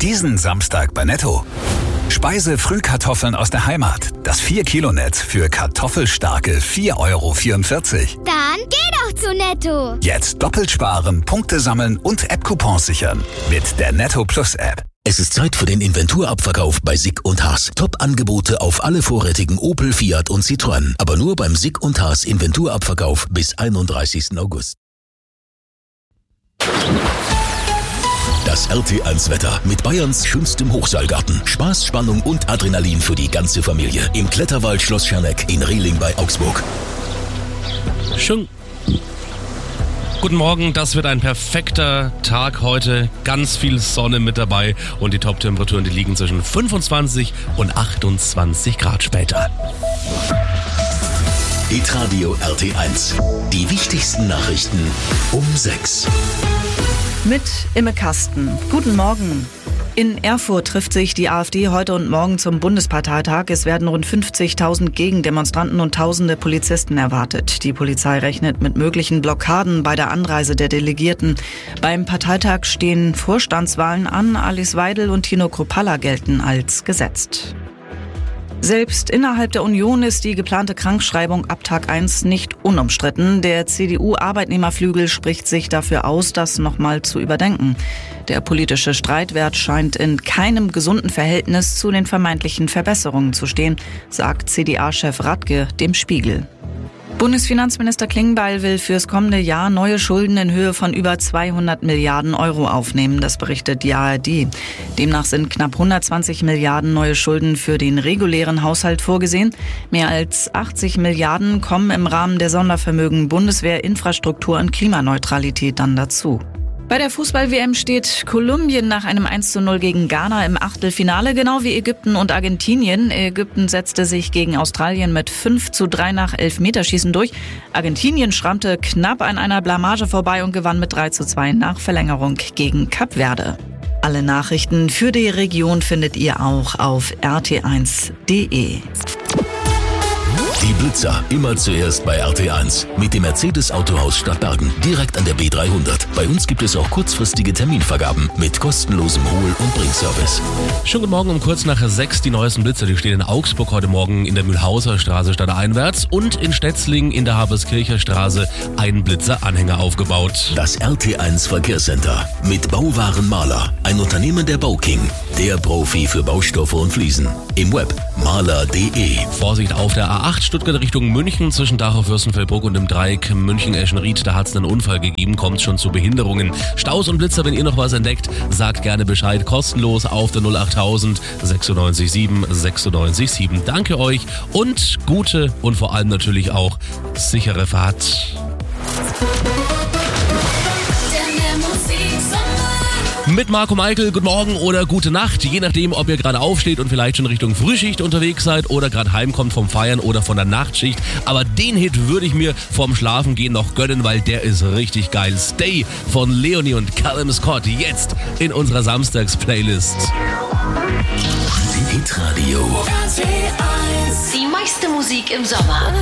Diesen Samstag bei Netto. Speise-Frühkartoffeln aus der Heimat. Das 4-Kilo-Netz für kartoffelstarke 4,44 €. Dann geh doch zu Netto. Jetzt doppelt sparen, Punkte sammeln und App-Coupons sichern. Mit der Netto Plus App. Es ist Zeit für den Inventurabverkauf bei Sick & Haas. Top-Angebote auf alle vorrätigen Opel, Fiat und Citroën. Aber nur beim Sick & Haas Inventurabverkauf bis 31. August. Das RT1-Wetter mit Bayerns schönstem Hochseilgarten. Spaß, Spannung und Adrenalin für die ganze Familie. Im Kletterwald Schloss Scherneck in Rehling bei Augsburg. Schön. Guten Morgen, das wird ein perfekter Tag heute. Ganz viel Sonne mit dabei und die Top-Temperaturen, die liegen zwischen 25 und 28 Grad später. Hitradio RT1. Die wichtigsten Nachrichten um 6. Mit Imme Kasten. Guten Morgen. In Erfurt trifft sich die AfD heute und morgen zum Bundesparteitag. Es werden rund 50.000 Gegendemonstranten und tausende Polizisten erwartet. Die Polizei rechnet mit möglichen Blockaden bei der Anreise der Delegierten. Beim Parteitag stehen Vorstandswahlen an. Alice Weidel und Tino Kruppalla gelten als gesetzt. Selbst innerhalb der Union ist die geplante Krankschreibung ab Tag 1 nicht unumstritten. Der CDU-Arbeitnehmerflügel spricht sich dafür aus, das nochmal zu überdenken. Der politische Streitwert scheint in keinem gesunden Verhältnis zu den vermeintlichen Verbesserungen zu stehen, sagt CDA-Chef Radke dem Spiegel. Bundesfinanzminister Klingbeil will fürs kommende Jahr neue Schulden in Höhe von über 200 Milliarden Euro aufnehmen, das berichtet die ARD. Demnach sind knapp 120 Milliarden neue Schulden für den regulären Haushalt vorgesehen. Mehr als 80 Milliarden kommen im Rahmen der Sondervermögen Bundeswehr, Infrastruktur und Klimaneutralität dann dazu. Bei der Fußball-WM steht Kolumbien nach einem 1:0 gegen Ghana im Achtelfinale, genau wie Ägypten und Argentinien. Ägypten setzte sich gegen Australien mit 5:3 nach Elfmeterschießen durch. Argentinien schrammte knapp an einer Blamage vorbei und gewann mit 3:2 nach Verlängerung gegen Kap Verde. Alle Nachrichten für die Region findet ihr auch auf rt1.de. Die Blitzer immer zuerst bei RT1 mit dem Mercedes-Autohaus Stadtbergen, direkt an der B300. Bei uns gibt es auch kurzfristige Terminvergaben mit kostenlosem Hol- und Bringservice. Schönen guten Morgen, um kurz nach 6 die neuesten Blitzer. Die stehen in Augsburg heute Morgen in der Mühlhauser Straße stadteinwärts und in Stetzling in der Haberskircher Straße ein Blitzeranhänger aufgebaut. Das RT1 Verkehrscenter mit Bauwaren Maler, ein Unternehmen der Bauking, der Profi für Baustoffe und Fliesen. Im Web maler.de. Vorsicht auf der A8 Stuttgart Richtung München zwischen Dachau, Fürstenfeldbruck und dem Dreieck München-Eschenried. Da hat es einen Unfall gegeben, kommt schon zu Behinderungen. Staus und Blitzer, wenn ihr noch was entdeckt, sagt gerne Bescheid. Kostenlos auf der 08000 967 967. Danke euch und gute und vor allem natürlich auch sichere Fahrt. Mit Marco Michael, guten Morgen oder gute Nacht, je nachdem, ob ihr gerade aufsteht und vielleicht schon Richtung Frühschicht unterwegs seid oder gerade heimkommt vom Feiern oder von der Nachtschicht. Aber den Hit würde ich mir vorm Schlafengehen noch gönnen, weil der ist richtig geil. Stay von Leonie und Callum Scott jetzt in unserer Samstags-Playlist. Hitradio. Die meiste Musik im Sommer.